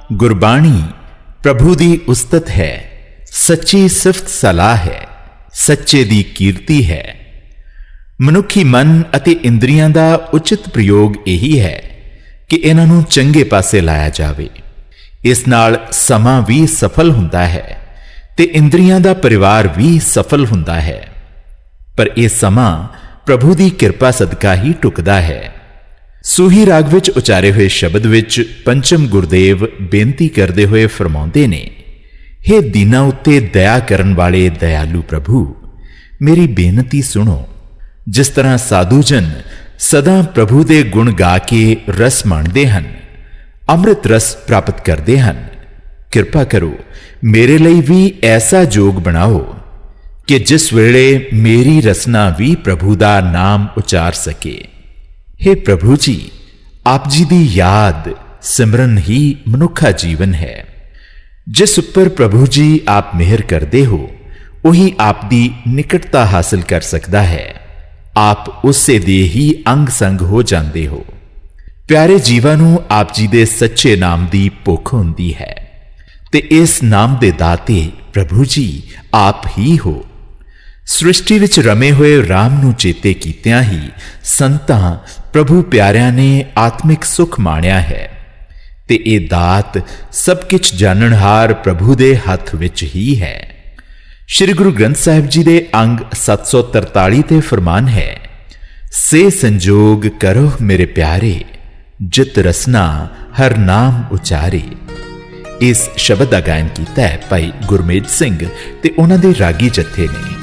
ਗੁਰਬਾਣੀ ਪ੍ਰਭੂ ਦੀ ਉਸਤਤ ਹੈ, ਸੱਚੀ ਸਿਫਤ ਸਲਾਹ ਹੈ, ਸੱਚੇ ਦੀ ਕੀਰਤੀ ਹੈ। ਮਨੁੱਖੀ ਮਨ ਅਤੇ ਇੰਦਰੀਆਂ ਦਾ ਉਚਿਤ ਪ੍ਰਯੋਗ ਇਹੀ ਹੈ ਕਿ ਇਹਨਾਂ ਨੂੰ ਚੰਗੇ ਪਾਸੇ ਲਾਇਆ ਜਾਵੇ। ਇਸ ਨਾਲ ਸਮਾਂ ਵੀ ਸਫਲ ਹੁੰਦਾ ਹੈ ਤੇ ਇੰਦਰੀਆਂ ਦਾ ਪਰਿਵਾਰ ਵੀ ਸਫਲ ਹੁੰਦਾ ਹੈ। ਪਰ ਇਹ ਸਮਾਂ ਪ੍ਰਭੂ ਦੀ ਕਿਰਪਾ ਸਦਕਾ ਹੀ ਟੁਕਦਾ ਹੈ। ਸੂਹੀ ਰਾਗ ਵਿੱਚ ਉਚਾਰੇ ਹੋਏ ਸ਼ਬਦ ਵਿੱਚ ਪੰਚਮ ਗੁਰਦੇਵ ਬੇਨਤੀ ਕਰਦੇ ਹੋਏ ਫਰਮਾਉਂਦੇ ਨੇ, ਹੇ ਦੀਨਾਂ ਉੱਤੇ ਦਇਆ ਕਰਨ ਵਾਲੇ ਦਇਆਲੂ ਪ੍ਰਭੂ, ਮੇਰੀ ਬੇਨਤੀ ਸੁਣੋ। ਜਿਸ ਤਰ੍ਹਾਂ ਸਾਧੂ ਜਨ ਸਦਾ ਪ੍ਰਭੂ ਦੇ ਗੁਣ ਗਾ ਕੇ ਰਸ ਮਾਣਦੇ ਹਨ, ਅੰਮ੍ਰਿਤ ਰਸ ਪ੍ਰਾਪਤ ਕਰਦੇ ਹਨ, ਕਿਰਪਾ ਕਰੋ ਮੇਰੇ ਲਈ ਵੀ ਐਸਾ ਜੋਗ ਬਣਾਓ ਕਿ ਜਿਸ ਵੇਲੇ ਮੇਰੀ ਰਸਨਾ ਵੀ ਪ੍ਰਭੂ ਦਾ ਨਾਮ ਉਚਾਰ ਸਕੇ। हे ਪ੍ਰਭੂ ਜੀ, ਆਪ ਜੀ ਦੀ ਯਾਦ ਸਿਮਰਨ ਹੀ ਮਨੁੱਖਾ ਜੀਵਨ ਹੈ। ਜਿਸ ਉੱਪਰ ਪ੍ਰਭੂ ਜੀ ਆਪ ਮਿਹਰ ਕਰਦੇ ਹੋ, ਉਹੀ ਆਪ ਦੀ ਨਿਕਟਤਾ ਹਾਸਲ ਕਰ ਸਕਦਾ ਹੈ। ਆਪ ਉਸੇ ਦੇ ਹੀ ਅੰਗ ਸੰਗ ਹੋ ਜਾਂਦੇ ਹੋ। ਪਿਆਰੇ ਜੀਵਾਂ ਨੂੰ ਆਪ ਜੀ ਦੇ ਸੱਚੇ ਨਾਮ ਦੀ ਭੁੱਖ ਹੁੰਦੀ ਹੈ ਤੇ ਇਸ ਨਾਮ ਦੇ ਦਾਤੇ ਪ੍ਰਭੂ ਜੀ ਆਪ ਹੀ ਹੋ। ਸ੍ਰਿਸ਼ਟੀ ਵਿੱਚ ਰਮੇ ਹੋਏ ਰਾਮ ਨੂੰ ਚੇਤੇ ਕੀਤਿਆਂ ਹੀ ਸੰਤਾਂ ਪ੍ਰਭੂ ਪਿਆਰਿਆਂ ਨੇ ਆਤਮਿਕ ਸੁਖ ਮਾਣਿਆ ਹੈ ਤੇ ਇਹ ਦਾਤ ਸਭ ਕੁਝ ਜਾਣਨਹਾਰ ਪ੍ਰਭੂ ਦੇ ਹੱਥ ਵਿੱਚ ਹੀ ਹੈ। ਸ਼੍ਰੀ ਗੁਰੂ ਗ੍ਰੰਥ ਸਾਹਿਬ ਜੀ ਦੇ ਅੰਗ 743 ਤੇ ਫਰਮਾਨ ਹੈ, ਸੇ ਸੰਜੋਗ ਕਰੋ ਮੇਰੇ ਪਿਆਰੇ, ਜਿਤ ਰਸਨਾ ਹਰ ਨਾਮ ਉਚਾਰੇ। ਇਸ ਸ਼ਬਦ ਦਾ ਗਾਇਨ ਕੀਤਾ ਹੈ ਭਾਈ ਗੁਰਮੇਜ ਸਿੰਘ ਤੇ ਉਹਨਾਂ ਦੇ ਰਾਗੀ ਜਥੇ ਨੇ।